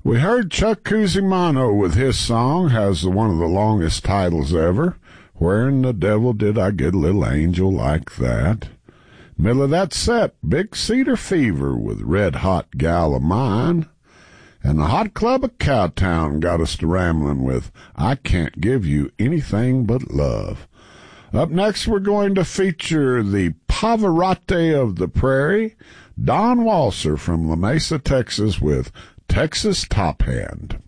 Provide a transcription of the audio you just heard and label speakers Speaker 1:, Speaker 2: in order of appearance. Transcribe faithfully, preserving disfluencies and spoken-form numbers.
Speaker 1: We heard Chuck Cusimano with his song, has one of the longest titles ever, Where in the Devil Did I Get a Little Angel Like That? Middle of that set, Big Cedar Fever with Red Hot Gal of Mine. And the Hot Club of Cowtown got us to rambling with I Can't Give You Anything But Love. Up next, we're going to feature the Pavarotti of the Prairie, Don Walser from La Mesa, Texas, with Texas Top Hand.